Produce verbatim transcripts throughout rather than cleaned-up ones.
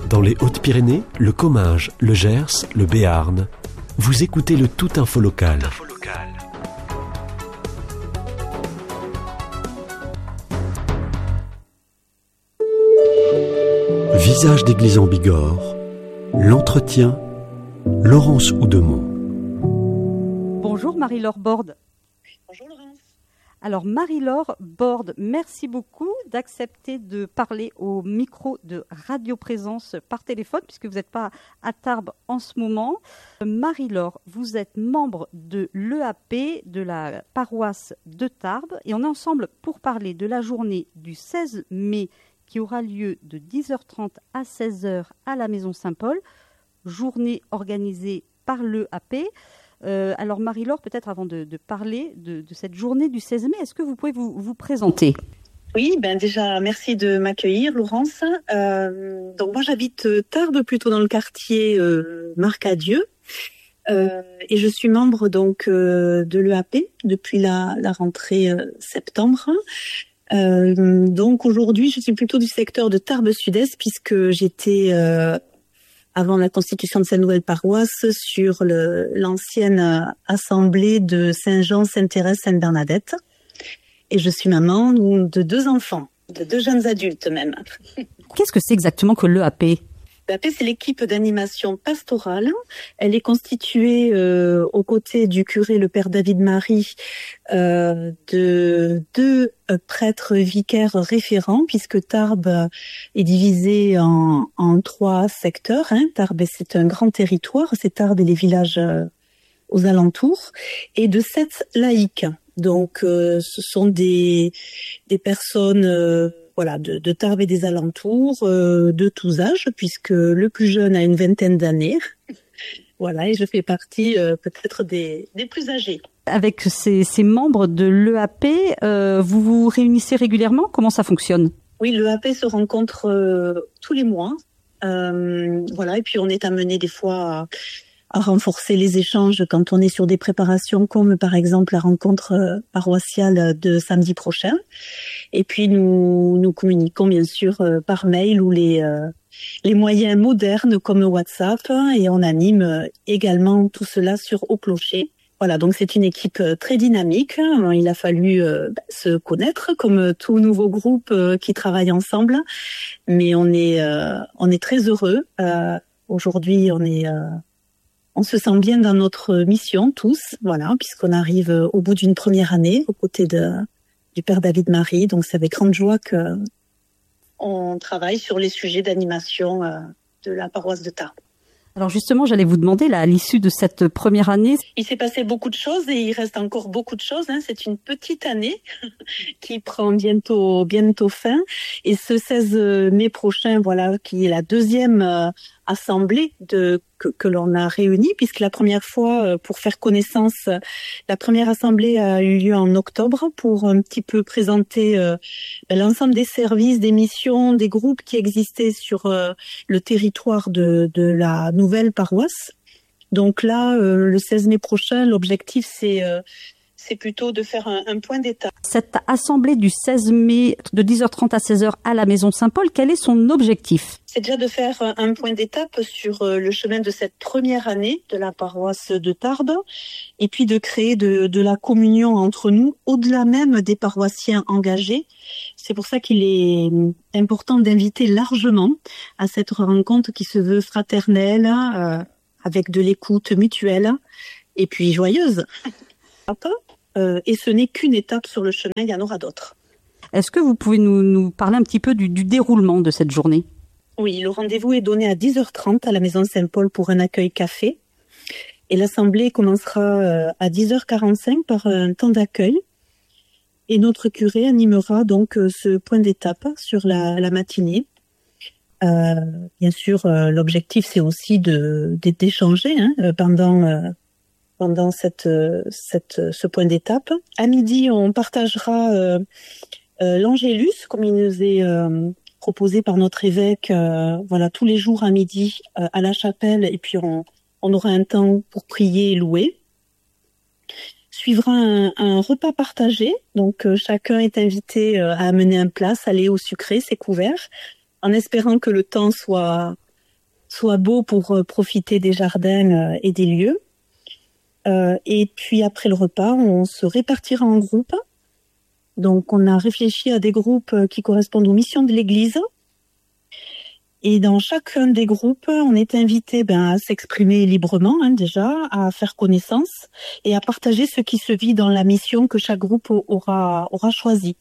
Dans les Hautes-Pyrénées, le Comminges, le Gers, le Béarn, vous écoutez le Tout Info Local. Visage d'église en Bigorre, l'entretien, Laurence Oudemont. Bonjour Marie-Laure Borde. Bonjour Laurence. Alors Marie-Laure Borde, merci beaucoup d'accepter de parler au micro de Radio Présence par téléphone, puisque vous n'êtes pas à Tarbes en ce moment. Marie-Laure, vous êtes membre de l'E A P de la paroisse de Tarbes, et on est ensemble pour parler de la journée du seize mai qui aura lieu de dix heures trente à seize heures à la Maison Saint-Paul, journée organisée par l'E A P. Euh, alors Marie-Laure, peut-être avant de, de parler de, de cette journée du seize mai, est-ce que vous pouvez vous, vous présenter ? Oui, ben déjà merci de m'accueillir Laurence. Euh, donc moi j'habite Tarbes, plutôt dans le quartier euh, Marcadieu, euh, et je suis membre donc euh, de l'E A P depuis la, la rentrée euh, septembre. Euh, donc aujourd'hui je suis plutôt du secteur de Tarbes Sud-Est, puisque j'étais euh, avant la constitution de cette nouvelle paroisse sur le, l'ancienne assemblée de Saint-Jean, Sainte-Thérèse, Sainte-Bernadette. Et je suis maman de deux enfants, de deux jeunes adultes même. Qu'est-ce que c'est exactement que l'E A P ? L'E A P, c'est l'équipe d'animation pastorale. Elle est constituée euh, aux côtés du curé, le père David Marie, euh, de deux euh, prêtres vicaires référents, puisque Tarbes est divisée en, en trois secteurs. Hein. Tarbes, c'est un grand territoire, c'est Tarbes et les villages euh, aux alentours, et de sept laïcs. Donc, euh, ce sont des, des personnes... Euh, Voilà, de, de Tarbes et des alentours, euh, de tous âges, puisque le plus jeune a une vingtaine d'années. Voilà, et je fais partie euh, peut-être des, des plus âgés. Avec ces, ces membres de l'E A P, euh, vous vous réunissez régulièrement ? Comment ça fonctionne ? Oui, l'E A P se rencontre euh, tous les mois. Euh, voilà, et puis on est amené des fois à, à renforcer les échanges quand on est sur des préparations, comme par exemple la rencontre euh, paroissiale de samedi prochain. Et puis nous nous communiquons bien sûr euh, par mail ou les euh, les moyens modernes comme WhatsApp, et on anime euh, également tout cela sur Au Clocher. Voilà, donc c'est une équipe euh, très dynamique. Il a fallu euh, se connaître comme tout nouveau groupe euh, qui travaille ensemble, mais on est euh, on est très heureux. Euh, aujourd'hui, on est euh, on se sent bien dans notre mission tous, voilà, puisqu'on arrive au bout d'une première année aux côtés de du père David Marie. Donc c'est avec grande joie que on travaille sur les sujets d'animation euh, de la paroisse de Tarbes. Alors justement, j'allais vous demander, là, à l'issue de cette première année... Il s'est passé beaucoup de choses et il reste encore beaucoup de choses. Hein. C'est une petite année qui prend bientôt bientôt fin. Et ce seize mai prochain, voilà, qui est la deuxième euh, assemblée de que, que l'on a réunie, puisque la première fois, euh, pour faire connaissance, la première assemblée a eu lieu en octobre pour un petit peu présenter euh, l'ensemble des services, des missions, des groupes qui existaient sur euh, le territoire de, de la nouvelle paroisse. Donc là, euh, le seize mai prochain, l'objectif, c'est euh, c'est plutôt de faire un, un point d'étape. Cette assemblée du seize mai de dix heures trente à seize heures à la Maison Saint-Paul, quel est son objectif ? C'est déjà de faire un point d'étape sur le chemin de cette première année de la paroisse de Tarbes, et puis de créer de, de la communion entre nous, au-delà même des paroissiens engagés. C'est pour ça qu'il est important d'inviter largement à cette rencontre qui se veut fraternelle, euh, avec de l'écoute mutuelle, et puis joyeuse. Euh, et ce n'est qu'une étape sur le chemin, il y en aura d'autres. Est-ce que vous pouvez nous, nous parler un petit peu du, du déroulement de cette journée ? Oui, le rendez-vous est donné à dix heures trente à la Maison Saint-Paul pour un accueil café. Et l'assemblée commencera à dix heures quarante-cinq par un temps d'accueil. Et notre curé animera donc ce point d'étape sur la, la matinée. Euh, bien sûr, l'objectif, c'est aussi de, d'échanger hein, pendant... Euh, pendant cette, cette, ce point d'étape. À midi, on partagera euh, euh, l'Angélus, comme il nous est euh, proposé par notre évêque, euh, voilà, tous les jours à midi euh, à la chapelle, et puis on, on aura un temps pour prier et louer. Suivra un, un repas partagé, donc euh, chacun est invité euh, à amener un plat salé ou sucré, c'est couvert, en espérant que le temps soit soit beau pour euh, profiter des jardins euh, et des lieux. Euh, et puis après le repas, on se répartira en groupes. Donc on a réfléchi à des groupes qui correspondent aux missions de l'Église. Et dans chacun des groupes, on est invité ben, à s'exprimer librement hein, déjà, à faire connaissance et à partager ce qui se vit dans la mission que chaque groupe aura, aura choisie.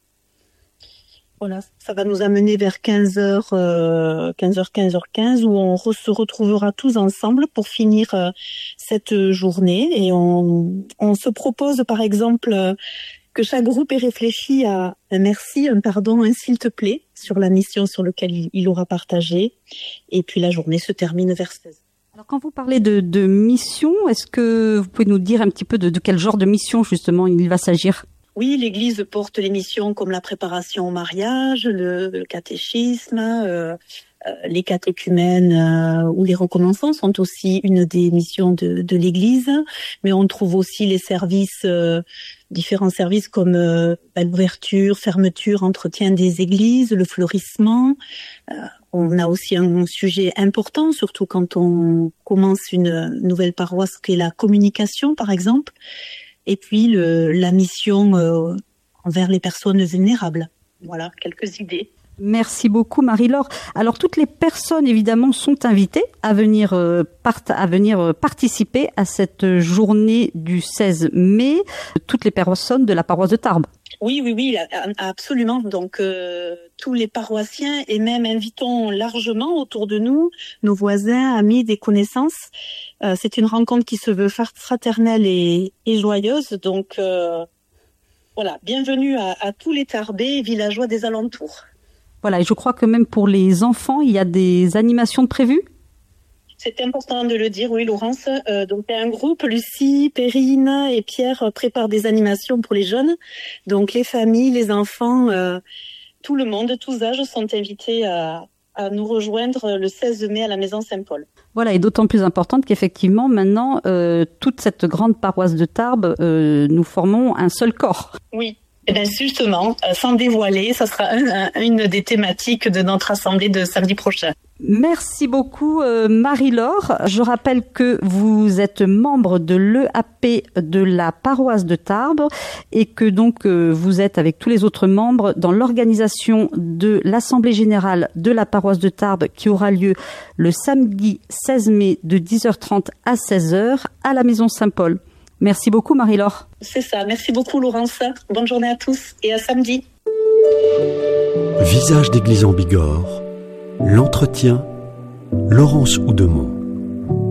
Voilà, ça va nous amener vers quinze heures, euh, quinze heures, quinze heures quinze, où on re- se retrouvera tous ensemble pour finir euh, cette journée. Et on, on se propose, par exemple, euh, que chaque groupe ait réfléchi à un merci, un pardon, un s'il te plaît, sur la mission sur laquelle il, il aura partagé. Et puis la journée se termine vers seize. Alors quand vous parlez de, de mission, est-ce que vous pouvez nous dire un petit peu de, de quel genre de mission justement il va s'agir ? Oui, l'Église porte les missions comme la préparation au mariage, le, le catéchisme, euh, euh, les catéchumènes euh, ou les recommençants sont aussi une des missions de, de l'Église. Mais on trouve aussi les services, euh, différents services comme euh, l'ouverture, fermeture, entretien des églises, le fleurissement. Euh, on a aussi un sujet important, surtout quand on commence une nouvelle paroisse, qui est la communication, par exemple. Et puis le, la mission euh, envers les personnes vulnérables. Voilà, quelques idées. Merci beaucoup Marie-Laure. Alors toutes les personnes évidemment sont invitées à venir, euh, part- à venir euh, participer à cette journée du seize mai, toutes les personnes de la paroisse de Tarbes. Oui, oui, oui, absolument. Donc euh, tous les paroissiens et même invitons largement autour de nous nos voisins, amis, des connaissances. Euh, c'est une rencontre qui se veut fraternelle et, et joyeuse. Donc euh, voilà, bienvenue à, à tous les Tarbais et villageois des alentours. Voilà, et je crois que même pour les enfants, il y a des animations de prévues. C'est important de le dire, oui, Laurence. Euh, donc, il y a un groupe, Lucie, Perrine et Pierre préparent des animations pour les jeunes. Donc, les familles, les enfants, euh, tout le monde, tous âges sont invités à, à nous rejoindre le seize mai à la Maison Saint-Paul. Voilà, et d'autant plus importante qu'effectivement, maintenant, euh, toute cette grande paroisse de Tarbes, euh, nous formons un seul corps. Oui. Eh bien, justement, euh, sans dévoiler, ça sera un, un, une des thématiques de notre assemblée de samedi prochain. Merci beaucoup euh, Marie-Laure. Je rappelle que vous êtes membre de l'E A P de la paroisse de Tarbes et que donc euh, vous êtes avec tous les autres membres dans l'organisation de l'Assemblée générale de la paroisse de Tarbes qui aura lieu le samedi seize mai de dix heures trente à seize heures à la Maison Saint-Paul. Merci beaucoup Marie-Laure. C'est ça, merci beaucoup Laurence. Bonne journée à tous et à samedi. Visage d'église en Bigorre, l'entretien, Laurence Oudemont.